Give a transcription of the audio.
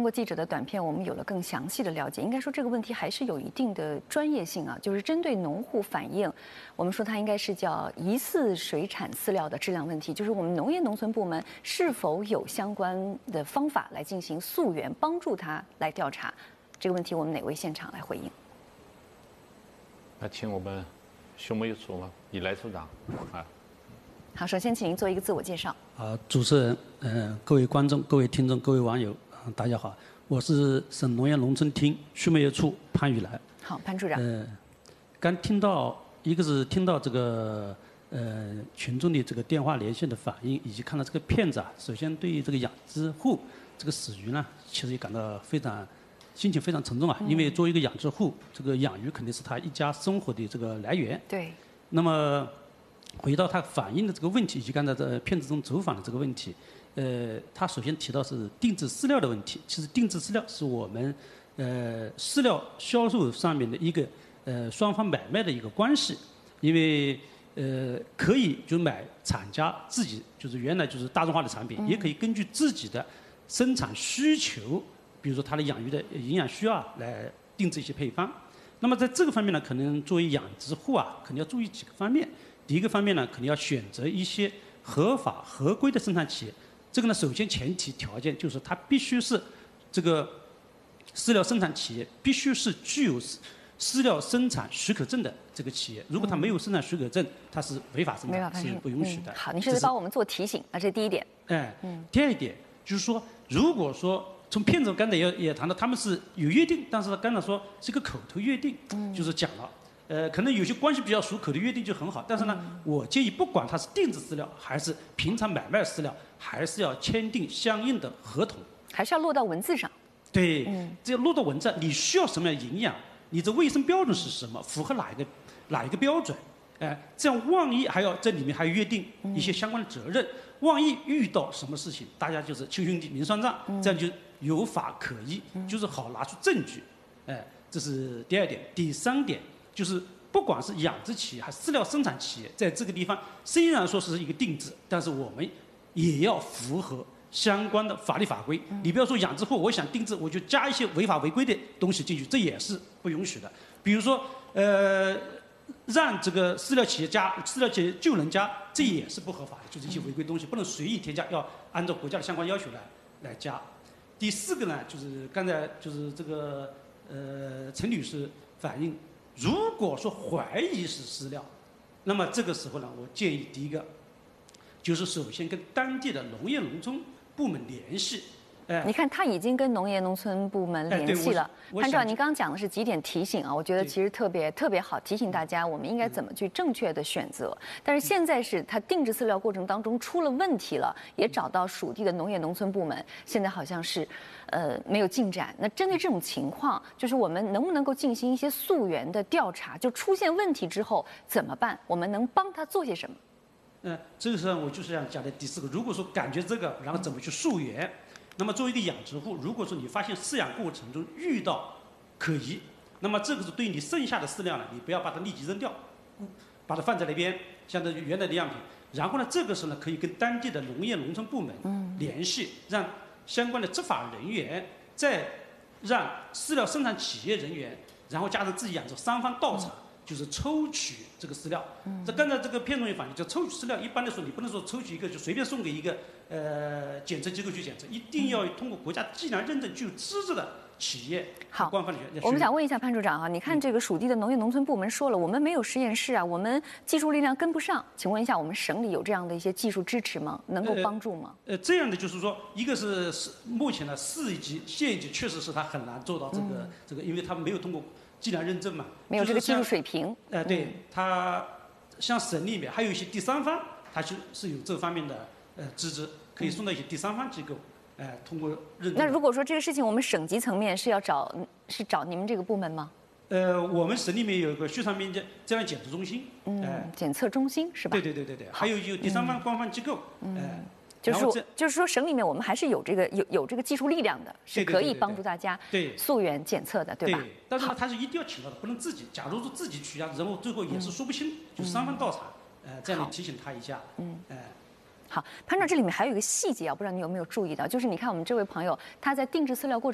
过记者的短片，我们有了更详细的了解。应该说这个问题还是有一定的专业性啊，就是针对农户反映，我们说它应该是叫疑似水产饲料的质量问题，就是我们农业农村部门是否有相关的方法来进行溯源，帮助他来调查这个问题。我们哪位现场来回应？ 那请我们畜牧业处李来处长啊。 好，首先请您做一个自我介绍。 主持人，各位观众、各位听众、各位网友，大家好，我是省农业农村厅畜牧业处潘宇来。 好，潘处长。 刚听到一个是听到这个群众的这个电话连线的反应，以及看到这个片子啊，首先对于这个养殖户这个死鱼呢，其实也感到心情非常沉重啊，因为作为一个养殖户，这个养鱼肯定是他一家生活的这个来源。 对。 那么回到他反映的这个问题，以及刚才在片子中走访的这个问题，他首先提到是定制饲料的问题。其实定制饲料是我们饲料销售上面的一个双方买卖的一个关系，因为可以就买厂家自己就是原来就是大众化的产品，也可以根据自己的生产需求，比如说它的养鱼的营养需要来定制一些配方。那么在这个方面呢，可能作为养殖户啊，肯定要注意几个方面。第一个方面呢，肯定要选择一些合法合规的生产企业。这个呢，首先前提条件就是它必须是这个饲料生产企业必须是具有饲料生产许可证的这个企业。如果它没有生产许可证，它是违法生产，是不允许的。 好，你是在帮我们做提醒啊，这是第一点。 第二点就是说，如果说从片子刚才也谈到，他们是有约定，但是刚才说是一个口头约定，就是讲了。可能有些关系比较熟，口头约定就很好。但是呢，我建议不管它是定制饲料还是平常买卖饲料，还是要签订相应的合同， 还是要落到文字上。 对，这要落到文字，你需要什么样的营养，你的卫生标准是什么，符合哪一个标准？这样万一还要这里面还约定一些相关的责任，万一遇到什么事情，大家就是亲兄弟明算账，这样就有法可依，就是好拿出证据。这是第二点。第三点。就是不管是养殖企业还是饲料生产企业，在这个地方虽然说是一个定制，但是我们也要符合相关的法律法规。你不要说养殖户，我想定制，我就加一些违法违规的东西进去，这也是不允许的。比如说，让这个饲料企业加饲料企业就能加，这也是不合法的，就是一些违规东西不能随意添加，要按照国家的相关要求来加。第四个呢，就是刚才就是这个陈女士反映。如果说怀疑是饲料，那么这个时候呢，我建议第一个，就是首先跟当地的农业农村部门联系。 你看他已经跟农业农村部门联系了。潘处长，您刚刚讲的是几点提醒啊？我觉得其实特别好，提醒大家我们应该怎么去正确的选择。但是现在是他定制饲料过程当中出了问题了，也找到属地的农业农村部门，现在好像是没有进展。那针对这种情况，就是我们能不能够进行一些溯源的调查？就出现问题之后怎么办？我们能帮他做些什么？ 这个时候我就是想讲的第四个。如果说感觉这个，然后怎么去溯源？那么作为一个养殖户，如果说你发现饲养过程中遇到可疑，那么这个是对你剩下的饲料呢，你不要把它立即扔掉，把它放在那边，相当于原来的样品。然后呢，这个时候呢，可以跟当地的农业农村部门联系，让相关的执法人员，再让饲料生产企业人员，然后加上自己养殖三方到场。就是抽取这个饲料，这刚才这个片中也反映，就抽取饲料，一般来说你不能说抽取一个就随便送给一个检测机构去检测，一定要通过国家计量认证具有资质的企业官方的学。 我们想问一下潘处长哈，你看这个属地的农业农村部门说了，我们没有实验室啊，我们技术力量跟不上，请问一下，我们省里有这样的一些技术支持吗？能够帮助吗？ 这样的就是说，一个是目前的市级、县级确实是它很难做到这个，因为他们没有通过。计量认证嘛， 没有这个技术水平。 对，它像省里面还有一些第三方，它是有这方面的资质，可以送到一些第三方机构，通过认证。 那如果说这个事情我们省级层面是要找你们这个部门吗？ 我们省里面有一个畜产品质量检测中心， 检测中心是吧？ 对，还有第三方官方机构， 就是说，省里面我们还是有这个技术力量的，是可以帮助大家溯源检测的，对吧？ 对，但是呢，他是一定要请到的，不能自己。假如说自己取样，然后最后也是说不清，就三方到场，这样你提醒他一下， 好，潘处长，这里面还有一个细节啊，不知道你有没有注意到，就是你看我们这位朋友他在定制饲料过程。